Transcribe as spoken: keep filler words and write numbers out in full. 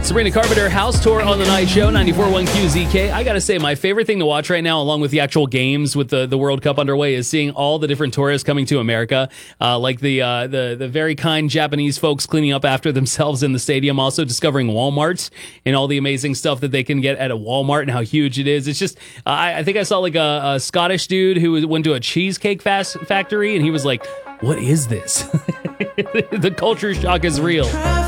Sabrina Carpenter house tour on the night show, ninety-four point one Q Z K. I gotta say, my favorite thing to watch right now, along with the actual games with the, the World Cup underway, is seeing all the different tourists coming to America. Uh, like the, uh, the the very kind Japanese folks cleaning up after themselves in the stadium, also discovering Walmart and all the amazing stuff that they can get at a Walmart and how huge it is. It's just, uh, I, I think I saw like a, a Scottish dude who went to a cheesecake fast factory and he was like, what is this? The culture shock is real.